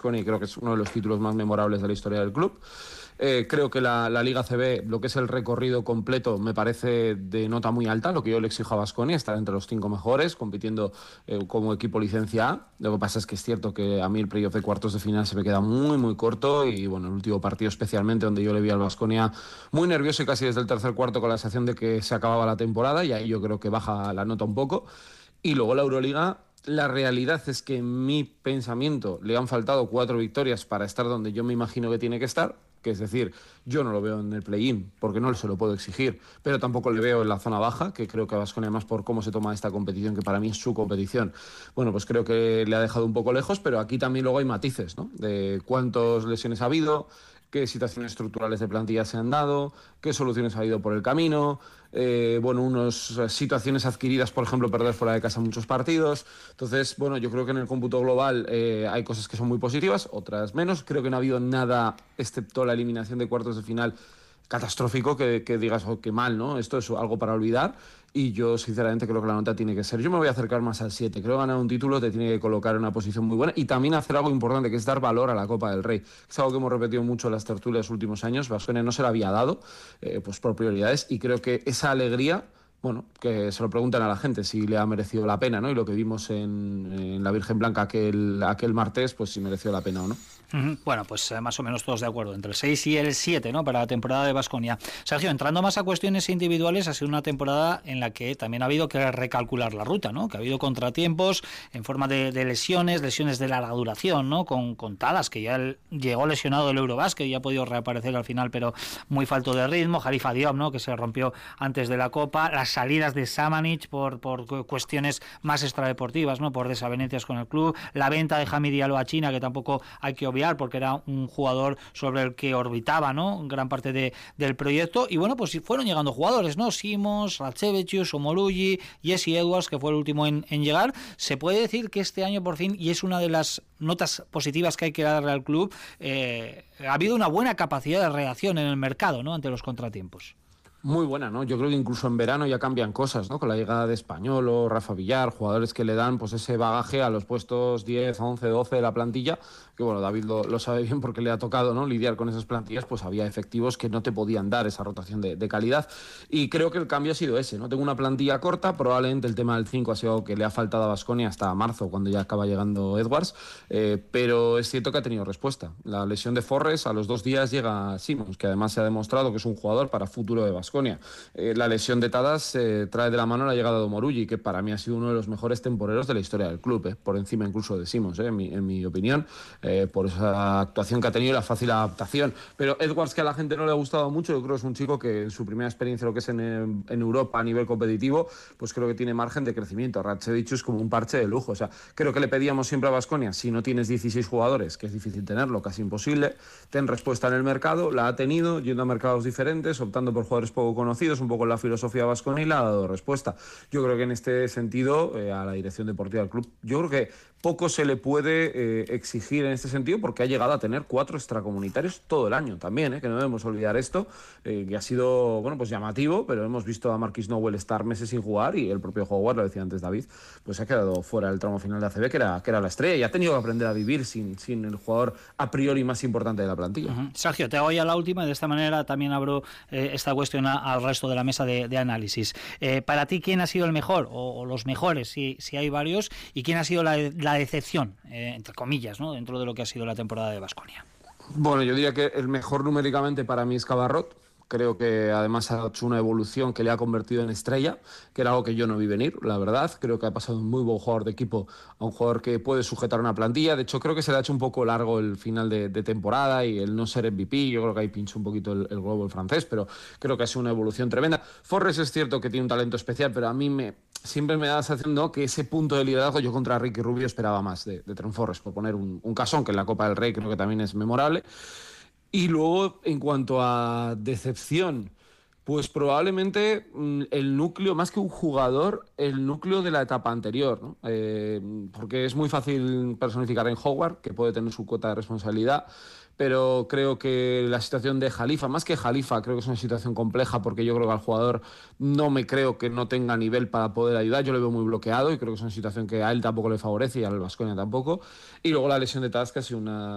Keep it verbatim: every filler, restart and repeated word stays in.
Baskonia y creo que es uno de los títulos más memorables de la historia del club. Eh, creo que la, la Liga A C B, lo que es el recorrido completo, me parece de nota muy alta, lo que yo le exijo a Baskonia, estar entre los cinco mejores, compitiendo eh, como equipo licencia A. Lo que pasa es que es cierto que a mí el playoff de cuartos de final se me queda muy, muy corto y bueno, el último partido especialmente, donde yo le vi al Baskonia muy nervioso y casi desde el tercer cuarto con la sensación de que se acababa la temporada, y ahí yo creo que baja la nota un poco. Y luego la Euroliga, la realidad es que en mi pensamiento le han faltado cuatro victorias para estar donde yo me imagino que tiene que estar, que es decir, yo no lo veo en el play-in porque no se lo puedo exigir, pero tampoco le veo en la zona baja, que creo que a Baskonia, más por cómo se toma esta competición, que para mí es su competición, bueno, pues creo que le ha dejado un poco lejos, pero aquí también luego hay matices, ¿no? De cuántas lesiones ha habido, qué situaciones estructurales de plantilla se han dado, qué soluciones ha habido por el camino, eh, bueno, unas situaciones adquiridas, por ejemplo, perder fuera de casa muchos partidos. Entonces, bueno, yo creo que en el cómputo global eh, hay cosas que son muy positivas, otras menos. Creo que no ha habido nada, excepto la eliminación de cuartos de final, catastrófico, que, que digas, oh, qué mal, ¿no? Esto es algo para olvidar. Y yo, sinceramente, creo que la nota tiene que ser... Yo me voy a acercar más al siete. Creo que ganar un título te tiene que colocar en una posición muy buena y también hacer algo importante, que es dar valor a la Copa del Rey. Es algo que hemos repetido mucho en las tertulias los últimos años. Baskonia no se la había dado, eh, pues por prioridades, y creo que esa alegría... Bueno, que se lo preguntan a la gente si le ha merecido la pena, ¿no? Y lo que vimos en, en la Virgen Blanca aquel, aquel martes, pues si mereció la pena o no. Uh-huh. Bueno, pues eh, más o menos todos de acuerdo, entre el seis y el siete, ¿no?, para la temporada de Baskonia. Sergio, entrando más a cuestiones individuales, ha sido una temporada en la que también ha habido que recalcular la ruta, ¿no?, que ha habido contratiempos en forma de, de lesiones, lesiones de larga duración, ¿no?, con, con Tadas, que ya el, llegó lesionado del Eurobasket y ha podido reaparecer al final, pero muy falto de ritmo, Khalifa Diop, ¿no?, que se rompió antes de la Copa, las salidas de Samanic por, por cuestiones más extradeportivas, ¿no?, por desavenencias con el club, la venta de Hamid Diallo a China, que tampoco hay que obviar porque era un jugador sobre el que orbitaba, ¿no?, gran parte de, del proyecto. Y bueno, pues fueron llegando jugadores, ¿no?, Simons, Ratsevičius, Omoluyi, Jesse Edwards, que fue el último en, en llegar. Se puede decir que este año por fin, y es una de las notas positivas que hay que darle al club, eh, ha habido una buena capacidad de reacción en el mercado, ¿no?, ante los contratiempos. Muy buena, ¿no? Yo creo que incluso en verano ya cambian cosas, ¿no? Con la llegada de Español o Rafa Villar, jugadores que le dan pues ese bagaje a los puestos diez, once, doce de la plantilla, que bueno, David lo, lo sabe bien porque le ha tocado, ¿no?, lidiar con esas plantillas, pues había efectivos que no te podían dar esa rotación de, de calidad, y creo que el cambio ha sido ese, ¿no? Tengo una plantilla corta, probablemente el tema del cinco ha sido algo que le ha faltado a Baskonia hasta marzo, cuando ya acaba llegando Edwards, eh, pero es cierto que ha tenido respuesta. La lesión de Forres, a los dos días llega Simons, que además se ha demostrado que es un jugador para futuro de Baskonia. Eh, la lesión de Tadas eh, trae de la mano la llegada de Omoluyi, que para mí ha sido uno de los mejores temporeros de la historia del club, eh, por encima incluso de Simons, eh, en, mi, en mi opinión, eh, por esa actuación que ha tenido y la fácil adaptación. Pero Edwards, que a la gente no le ha gustado mucho, yo creo que es un chico que en su primera experiencia, lo que es en, en Europa a nivel competitivo, pues creo que tiene margen de crecimiento. Ratsevičius como un parche de lujo. O sea, creo que le pedíamos siempre a Baskonia, si no tienes dieciséis jugadores, que es difícil tenerlo, casi imposible, ten respuesta en el mercado, la ha tenido, yendo a mercados diferentes, optando por jugadores poco conocidos, un poco la filosofía Baskonia, y le ha dado respuesta. Yo creo que en este sentido, eh, a la dirección deportiva del club, yo creo que poco se le puede eh, exigir en este sentido, porque ha llegado a tener cuatro extracomunitarios todo el año también, eh, que no debemos olvidar esto, eh, que ha sido, bueno, pues llamativo, pero hemos visto a Marquis Nowell estar meses sin jugar, y el propio Howard, lo decía antes David, pues ha quedado fuera del tramo final de A C B, que era, que era la estrella, y ha tenido que aprender a vivir sin, sin el jugador a priori más importante de la plantilla. Uh-huh. Sergio, te hago ya la última, y de esta manera también abro eh, esta cuestión a, al resto de la mesa de, de análisis. Eh, para ti, ¿quién ha sido el mejor, o, o los mejores, si, si hay varios, y quién ha sido la, la decepción, eh, entre comillas, ¿no?, dentro de lo que ha sido la temporada de Baskonia? Bueno, yo diría que el mejor numéricamente para mí es Cabarrot. Creo que además ha hecho una evolución que le ha convertido en estrella, que era algo que yo no vi venir, la verdad. Creo que ha pasado un muy buen jugador de equipo a un jugador que puede sujetar una plantilla. De hecho, creo que se le ha hecho un poco largo el final de, de temporada y el no ser M V P. Yo creo que ahí pincha un poquito el, el globo el francés, pero creo que ha sido una evolución tremenda. Forres es cierto que tiene un talento especial, pero a mí me... siempre me da la sensación, ¿no?, que ese punto de liderazgo, yo contra Ricky Rubio esperaba más de, de Trent Forrest, por poner un, un casón, que en la Copa del Rey creo que también es memorable. Y luego, en cuanto a decepción, pues probablemente mmm, el núcleo, más que un jugador, el núcleo de la etapa anterior, ¿no? Eh, porque es muy fácil personificar en Howard, que puede tener su cuota de responsabilidad, pero creo que la situación de Khalifa, más que Khalifa, creo que es una situación compleja, porque yo creo que al jugador no me creo que no tenga nivel para poder ayudar. Yo lo veo muy bloqueado y creo que es una situación que a él tampoco le favorece y al Baskonia tampoco. Y luego la lesión de Tadas, que ha sido una